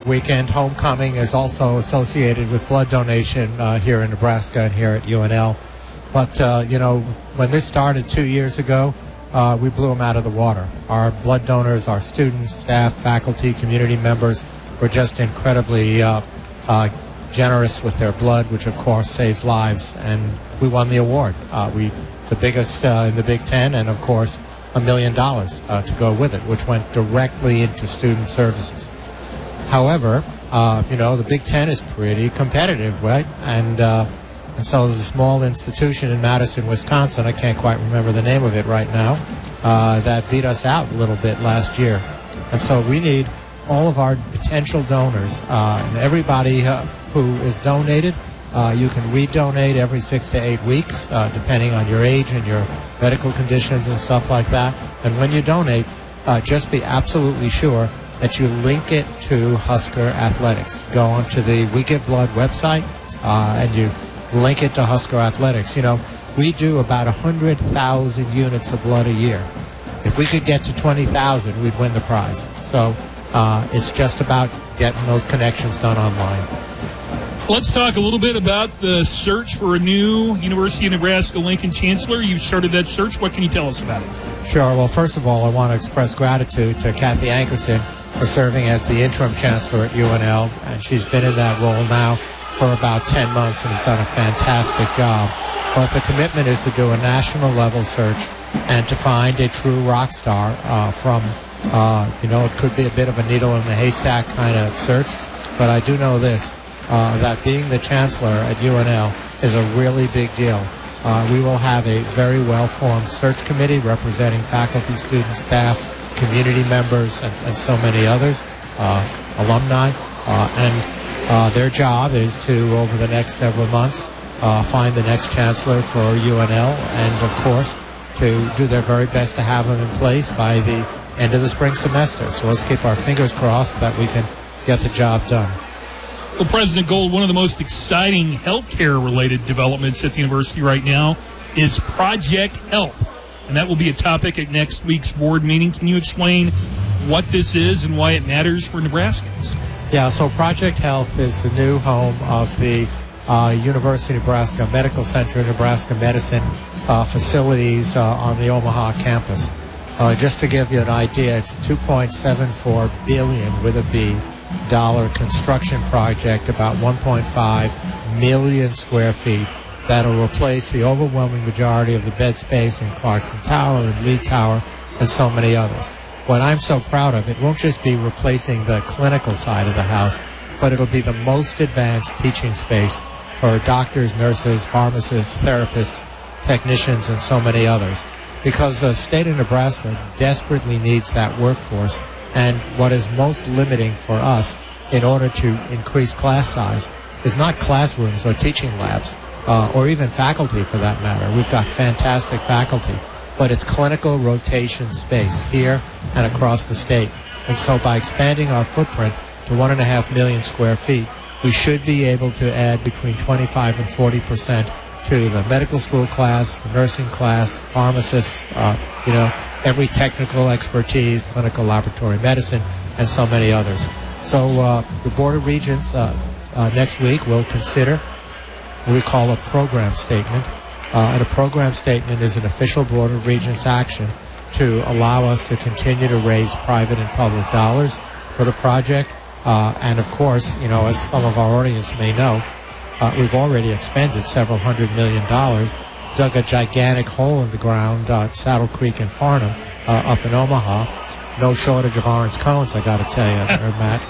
weekend. Homecoming is also associated with blood donation here in Nebraska and here at UNL. But, when this started 2 years ago, we blew them out of the water. Our blood donors, our students, staff, faculty, community members were just incredibly generous with their blood, which, of course, saves lives. And we won the award. The biggest in the Big Ten, and, of course, $1 million to go with it, which went directly into student services. However, the Big Ten is pretty competitive, right? And so there's a small institution in Madison, Wisconsin, I can't quite remember the name of it right now, that beat us out a little bit last year. And so we need all of our potential donors, and everybody who is donated. You can redonate every 6 to 8 weeks, depending on your age and your medical conditions and stuff like that. And when you donate, just be absolutely sure that you link it to Husker Athletics. Go onto the We Give Blood website, and you link it to Husker Athletics. We do about 100,000 units of blood a year. If we could get to 20,000, we'd win the prize. So it's just about getting those connections done online. Let's talk a little bit about the search for a new University of Nebraska-Lincoln Chancellor. You've started that search. What can you tell us about it? Sure. Well, first of all, I want to express gratitude to Kathy Ankerson for serving as the interim chancellor at UNL, and she's been in that role now for about 10 months and has done a fantastic job. But the commitment is to do a national level search and to find a true rock star it could be a bit of a needle in the haystack kind of search, but I do know this, that being the chancellor at UNL is a really big deal. We will have a very well-formed search committee representing faculty, students, staff, community members, and so many others, alumni, and their job is to, over the next several months, find the next chancellor for UNL, and, of course, to do their very best to have them in place by the end of the spring semester. So let's keep our fingers crossed that we can get the job done. Well, President Gold, one of the most exciting healthcare-related developments at the university right now is Project Health, and that will be a topic at next week's board meeting. Can you explain what this is and why it matters for Nebraskans? Yeah, so Project Health is the new home of the University of Nebraska Medical Center, Nebraska Medicine facilities on the Omaha campus. Just to give you an idea, it's a $2.74 billion with a B dollar construction project, about 1.5 million square feet, that'll replace the overwhelming majority of the bed space in Clarkson Tower and Lee Tower and so many others. What I'm so proud of, it won't just be replacing the clinical side of the house, but it'll be the most advanced teaching space for doctors, nurses, pharmacists, therapists, technicians, and so many others. Because the state of Nebraska desperately needs that workforce, and what is most limiting for us in order to increase class size is not classrooms or teaching labs, or even faculty for that matter. We've got fantastic faculty, but it's clinical rotation space here and across the state. And so by expanding our footprint to 1.5 million square feet, we should be able to add between 25 and 40% to the medical school class, the nursing class, pharmacists, every technical expertise, clinical laboratory medicine, and so many others. So the Board of Regents next week will consider what we call a program statement. And a program statement is an official Board of Regents action to allow us to continue to raise private and public dollars for the project. And of course, as some of our audience may know, we've already expended several $100 million, dug a gigantic hole in the ground at Saddle Creek and Farnham up in Omaha. No shortage of orange cones, I got to tell you, Matt.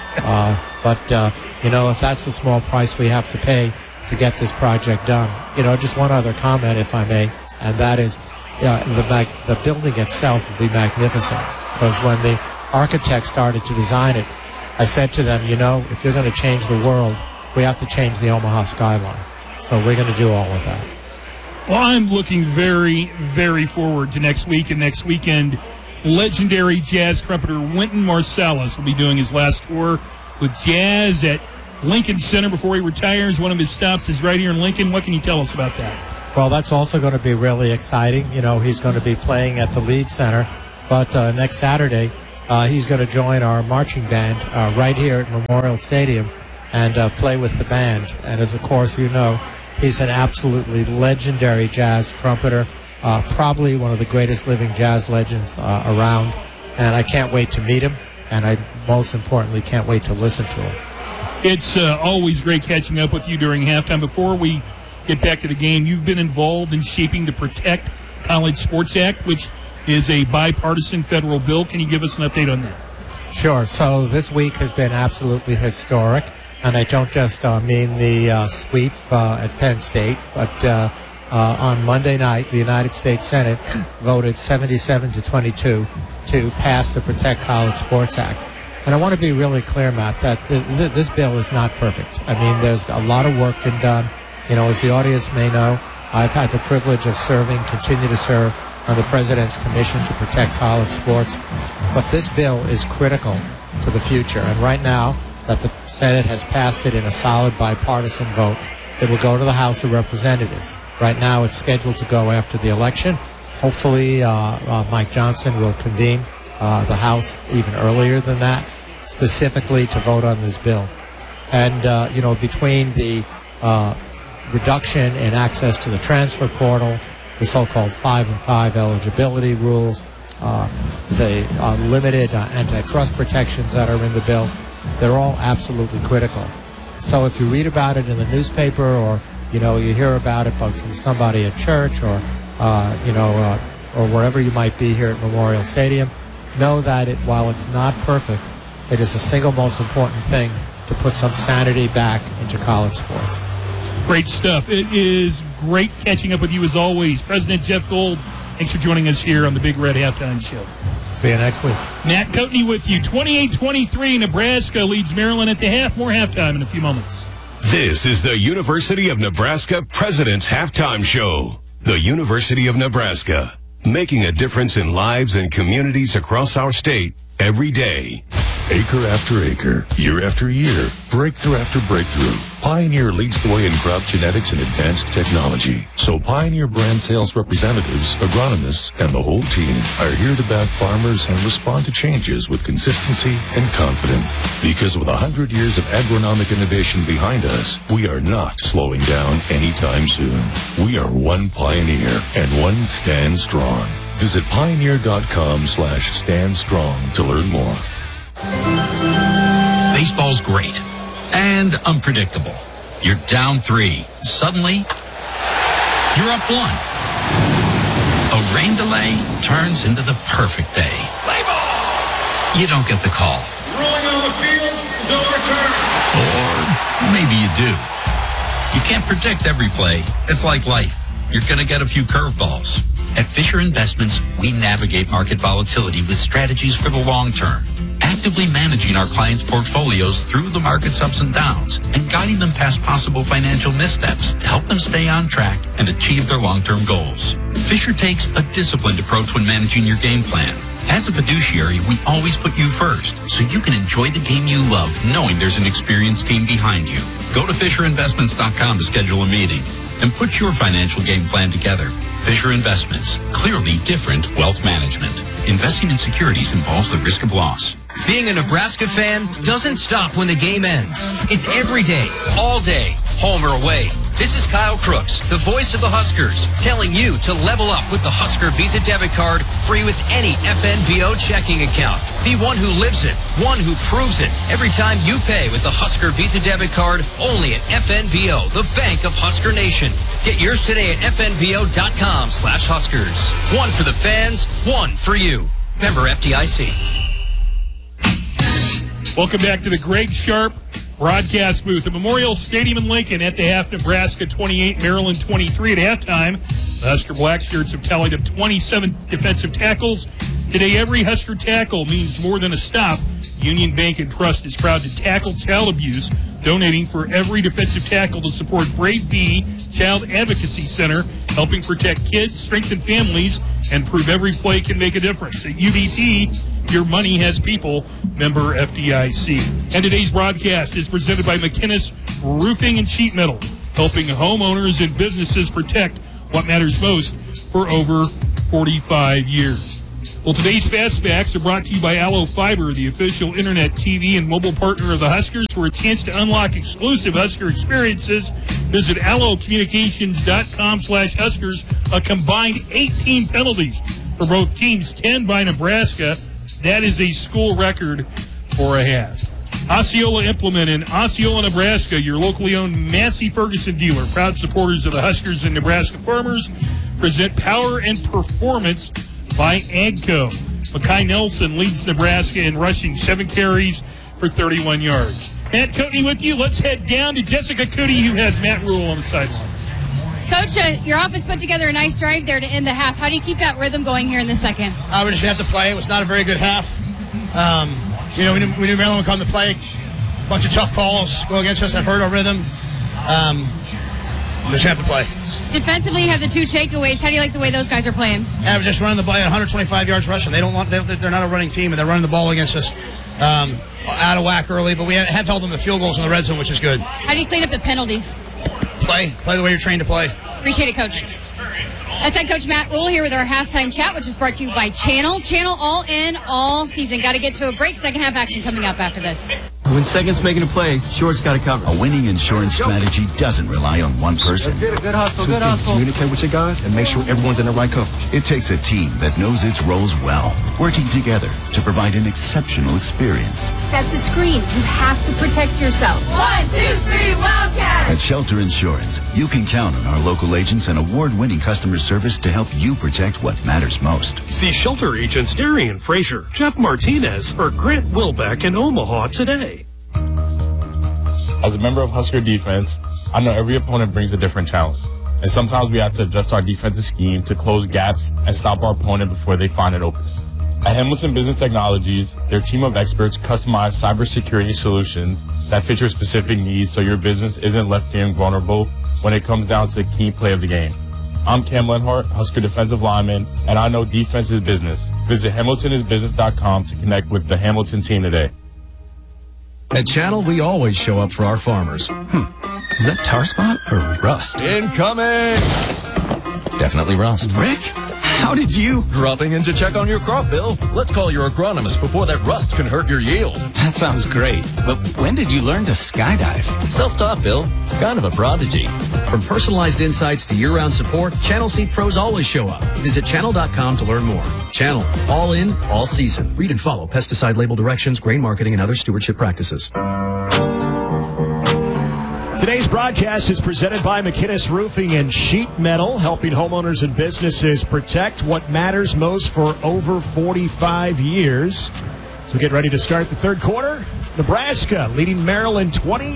If that's the small price we have to pay to get this project done. Just one other comment, if I may, and that is the building itself will be magnificent, because when the architects started to design it, I said to them, if you're going to change the world, we have to change the Omaha skyline. So we're going to do all of that. Well, I'm looking very, very forward to next week and next weekend. Legendary jazz trumpeter Wynton Marsalis will be doing his last tour with jazz at Lincoln Center before he retires. One of his stops is right here in Lincoln. What can you tell us about that? Well, that's also going to be really exciting. He's going to be playing at the Leeds Center. But next Saturday, he's going to join our marching band right here at Memorial Stadium and play with the band. And as of course you know, he's an absolutely legendary jazz trumpeter, probably one of the greatest living jazz legends around. And I can't wait to meet him, and I most importantly can't wait to listen to him. It's always great catching up with you during halftime. Before we get back to the game, you've been involved in shaping the Protect College Sports Act, which is a bipartisan federal bill. Can you give us an update on that? Sure. So this week has been absolutely historic, and I don't just mean the sweep at Penn State, but on Monday night, the United States Senate voted 77-22 to pass the Protect College Sports Act. And I want to be really clear, Matt, that this bill is not perfect. I mean, there's a lot of work been done. You know, as the audience may know, I've had the privilege of continue to serve on the President's Commission to Protect College Sports. But this bill is critical to the future. And right now, that the Senate has passed it in a solid bipartisan vote, it will go to the House of Representatives. Right now, it's scheduled to go after the election. Hopefully, Mike Johnson will convene the House even earlier than that, specifically to vote on this bill. And, you know, between the reduction in access to the transfer portal, the so-called 5-and-5 eligibility rules, the limited antitrust protections that are in the bill, they're all absolutely critical. So if you read about it in the newspaper, or, you know, you hear about it from somebody at church, or, you know, or wherever you might be here at Memorial Stadium, know that while it's not perfect, it is the single most important thing to put some sanity back into college sports. Great stuff. It is great catching up with you as always. President Jeff Gold, thanks for joining us here on the Big Red Halftime Show. See you next week. Matt Coatney with you. 28-23, Nebraska leads Maryland at the half. More halftime in a few moments. This is the University of Nebraska President's Halftime Show. The University of Nebraska, making a difference in lives and communities across our state every day. Acre after acre, year after year, breakthrough after breakthrough, Pioneer leads the way in crop genetics and advanced technology. So Pioneer brand sales representatives, agronomists, and the whole team are here to back farmers and respond to changes with consistency and confidence. Because with 100 years of agronomic innovation behind us, we are not slowing down anytime soon. We are one Pioneer and one Stand Strong. Visit pioneer.com/stand strong to learn more. Baseball's great and unpredictable. You're down 3. Suddenly, you're up 1. A rain delay turns into the perfect day. Play ball! You don't get the call. Rolling on the field is overturned. Or maybe you do. You can't predict every play. It's like life. You're going to get a few curveballs. At Fisher Investments, we navigate market volatility with strategies for the long term, actively managing our clients' portfolios through the market's ups and downs and guiding them past possible financial missteps to help them stay on track and achieve their long-term goals. Fisher takes a disciplined approach when managing your game plan. As a fiduciary, we always put you first, so you can enjoy the game you love knowing there's an experienced team behind you. Go to FisherInvestments.com to schedule a meeting and put your financial game plan together. Fisher Investments, clearly different wealth management. Investing in securities involves the risk of loss. Being a Nebraska fan doesn't stop when the game ends. It's every day, all day, home or away. This is Kyle Crooks, the voice of the Huskers, telling you to level up with the Husker Visa debit card, free with any FNBO checking account. Be one who lives it, one who proves it. Every time you pay with the Husker Visa debit card, only at FNBO, the bank of Husker Nation. Get yours today at FNBO.com/Huskers. One for the fans, one for you. Member FDIC. Welcome back to the Greg Sharp broadcast booth at Memorial Stadium in Lincoln. At the half, Nebraska 28, Maryland 23 at halftime. The Husker Black Shirts have tallied up 27 defensive tackles. Today, every Husker tackle means more than a stop. Union Bank and Trust is proud to tackle child abuse, donating for every defensive tackle to support Brave Bee Child Advocacy Center, helping protect kids, strengthen families, and prove every play can make a difference. At UBT, your money has people. Member FDIC. And today's broadcast is presented by McInnes Roofing and Sheet Metal, helping homeowners and businesses protect what matters most for over 45 years. Well, today's Fastbacks are brought to you by Allo Fiber, the official internet, TV, and mobile partner of the Huskers. For a chance to unlock exclusive Husker experiences, visit allocommunications.com/Huskers. A combined 18 penalties for both teams, 10 by Nebraska. That is a school record for a half. Osceola Implement in Osceola, Nebraska, your locally owned Massey Ferguson dealer. Proud supporters of the Huskers and Nebraska farmers, present Power and Performance by AGCO. Makai Nelson leads Nebraska in rushing, 7 carries for 31 yards. Matt Coatney with you. Let's head down to Jessica Cootie, who has Matt Rule on the sideline. Coach, your offense put together a nice drive there to end the half. How do you keep that rhythm going here in the second? We just have to play. It was not a very good half. We knew Maryland would come to play. A bunch of tough calls go against us that hurt our rhythm. We just have to play. Defensively, you have the 2 takeaways. How do you like the way those guys are playing? Yeah, we're just running the ball at 125 yards rushing. They're not a running team, and they're running the ball against us out of whack early. But we have held them to field goals in the red zone, which is good. How do you clean up the penalties? Play the way you're trained to play. Appreciate it, Coach. That's Head Coach Matt Rule here with our halftime chat, which is brought to you by Channel. Channel all in, all season. Got to get to a break. Second half action coming up after this. When second's making a play, short's got to cover. A winning insurance strategy doesn't rely on one person. Good hustle, good hustle. Communicate with your guys and make sure everyone's in the right coverage. It takes a team that knows its roles well, working together to provide an exceptional experience. Set the screen. You have to protect yourself. 1, 2, 3, Wildcats! At Shelter Insurance, you can count on our local agents and award-winning customer service to help you protect what matters most. See Shelter agents Darian Frazier, Jeff Martinez, or Grant Wilbeck in Omaha today. As a member of Husker defense, I know every opponent brings a different challenge. And sometimes we have to adjust our defensive scheme to close gaps and stop our opponent before they find an opening. At Hamilton Business Technologies, their team of experts customize cybersecurity solutions that fit your specific needs so your business isn't left feeling vulnerable when it comes down to the key play of the game. I'm Cam Lenhart, Husker defensive lineman, and I know defense is business. Visit hamiltonisbusiness.com to connect with the Hamilton team today. At Channel, we always show up for our farmers. Is that tar spot or rust? Incoming! Definitely rust. Rick, how did you? Dropping in to check on your crop, Bill. Let's call your agronomist before that rust can hurt your yield. That sounds great. But when did you learn to skydive? Self-taught, Bill. Kind of a prodigy. From personalized insights to year-round support, Channel Seed pros always show up. Visit channel.com to learn more. Channel, all in, all season. Read and follow pesticide label directions, grain marketing, and other stewardship practices. Today's broadcast is presented by McInnes Roofing and Sheet Metal, helping homeowners and businesses protect what matters most for over 45 years. So we get ready to start the third quarter. Nebraska leading Maryland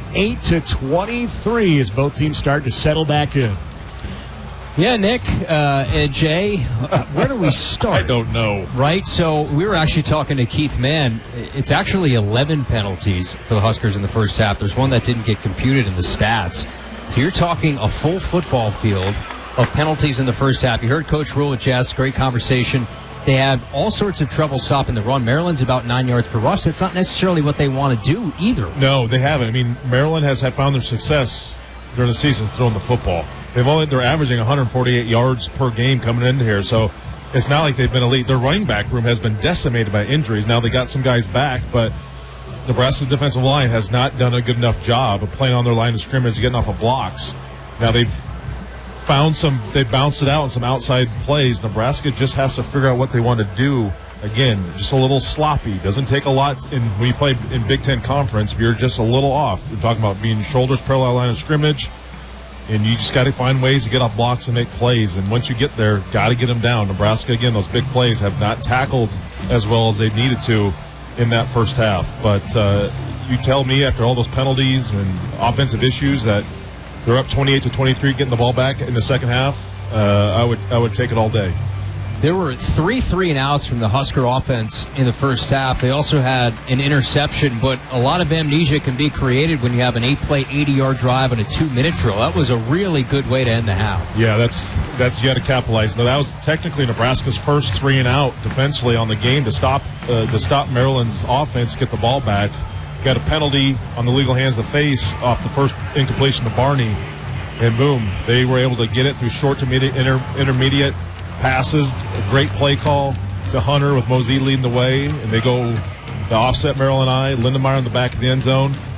28-23 as both teams start to settle back in. Yeah, Nick, Jay, where do we start? I don't know. Right? So we were actually talking to Keith Mann. It's actually 11 penalties for the Huskers in the first half. There's one that didn't get computed in the stats. So you're talking a full football field of penalties in the first half. You heard Coach Rule at Jazz, great conversation. They had all sorts of trouble stopping the run. Maryland's about 9 yards per rush. That's not necessarily what they want to do either. No, they haven't. I mean, Maryland has found their success during the season throwing the football. They're averaging 148 yards per game coming into here, so it's not like they've been elite. Their running back room has been decimated by injuries. Now they got some guys back, but Nebraska's defensive line has not done a good enough job of playing on their line of scrimmage, getting off of blocks. Now they've bounced it out in some outside plays. Nebraska just has to figure out what they want to do. Again, just a little sloppy. Doesn't take a lot when you play in Big Ten Conference. If you're just a little off, we're talking about being shoulders parallel line of scrimmage. And you just got to find ways to get off blocks and make plays. And once you get there, got to get them down. Nebraska, again, those big plays have not tackled as well as they needed to in that first half. But you tell me after all those penalties and offensive issues that they're up 28-23, getting the ball back in the second half, I would take it all day. There were 3 3-and-outs from the Husker offense in the first half. They also had an interception, but a lot of amnesia can be created when you have an 8-play, 80-yard drive and a 2-minute drill. That was a really good way to end the half. Yeah, that's you got to capitalize. Now, that was technically Nebraska's first 3-and-out defensively on the game to stop Maryland's offense, get the ball back. Got a penalty on the legal hands of face off the first incompletion to Barney, and boom, they were able to get it through short to intermediate passes, a great play call, to Hunter with Mosey leading the way, and they go the offset Maryland I, Lindemeyer in the back of the end zone.